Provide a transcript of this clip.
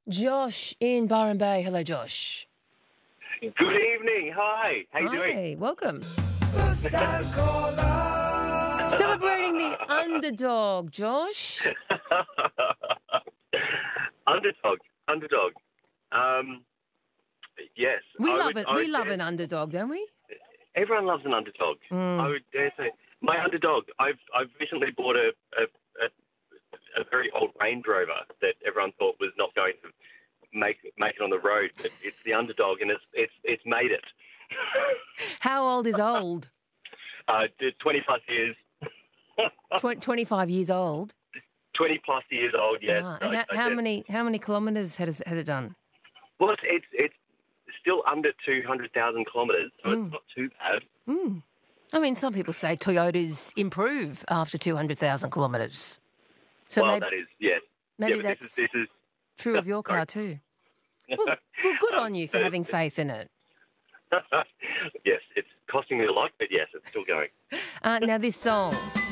Josh in Byron Bay. Hello, Josh. Good evening. Hi. How you doing? Hi, welcome. First time caller. Celebrating the underdog, Josh. Underdog. Yes. We I love would- it. I We would love dare- an underdog, don't we? Everyone loves an underdog. I would dare say my underdog. I've recently bought a very old Range Rover that everyone thought was not going to make it on the road, but it's the underdog, and it's made it. How old is old? 20 plus years. 25 years old. 20 plus years old. Yes. Ah, and how many kilometres has it done? Well, it's still under 200,000 kilometres, so it's not too bad. I mean, some people say Toyotas improve after 200,000 kilometres. So Well, maybe, that is, yes. maybe but that's this is true of your car too. Well, good on you for having faith in it. yes, it's costing me a lot, but yes, it's still going. Now this song.